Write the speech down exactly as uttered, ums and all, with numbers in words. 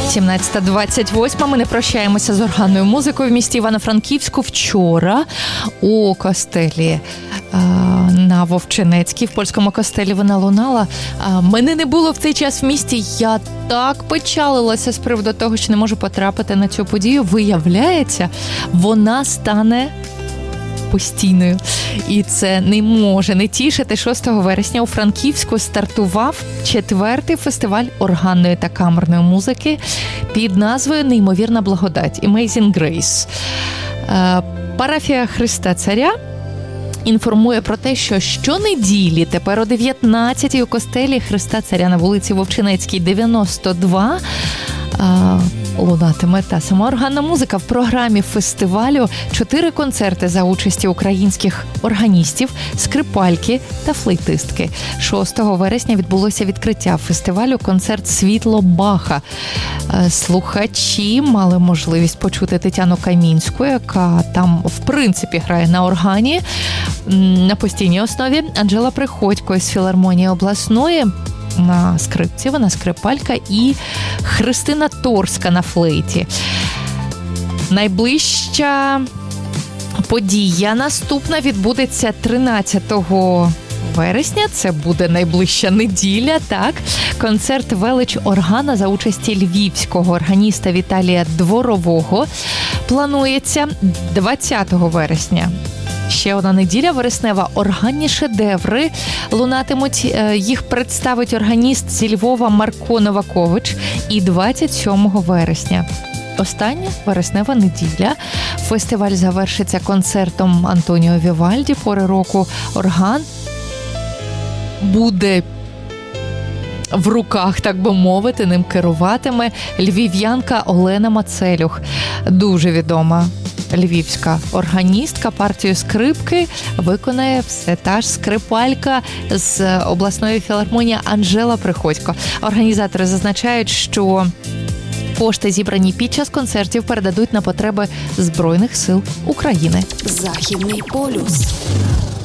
сімнадцята двадцять вісім. Ми не прощаємося з органною музикою в місті Івано-Франківську. Вчора у костелі а, на Вовчинецькій, в польському костелі, вона лунала. А, мене не було в цей час в місті. Я так печалилася з приводу того, що не можу потрапити на цю подію. Виявляється, вона стане постійною. І це не може не тішити. шостого вересня у Франківську стартував четвертий фестиваль органної та камерної музики під назвою «Неймовірна благодать» Amazing Grace. Парафія Христа Царя інформує про те, що щонеділі тепер о дев'ятнадцятій у костелі Христа Царя на вулиці Вовчинецькій, дев'яносто два, лунатиме та сама органна музика. В програмі фестивалю чотири концерти за участі українських органістів, скрипальки та флейтистки. шостого вересня відбулося відкриття фестивалю, концерт «Світло Баха». Слухачі мали можливість почути Тетяну Камінську, яка там, в принципі, грає на органі на постійній основі, Анжела Приходько із філармонії обласної на скрипці, вона скрипалька, і Христина Торська на флейті. Найближча подія наступна відбудеться тринадцятого вересня, це буде найближча неділя, так. Концерт «Велич органа» за участі львівського органіста Віталія Дворового планується двадцятого вересня. Ще одна неділя вереснева. Органні шедеври лунатимуть. Їх представить органіст зі Львова Марко Новакович. І двадцять сьомого вересня. Остання вереснева неділя. Фестиваль завершиться концертом Антоніо Вівальді. Пори року орган буде в руках, так би мовити, ним керуватиме львів'янка Олена Мацелюх. Дуже відома львівська органістка. Партію скрипки виконає все та ж скрипалька з обласної філармонії Анжела Приходько. Організатори зазначають, що кошти, зібрані під час концертів, передадуть на потреби Збройних сил України. Західний полюс.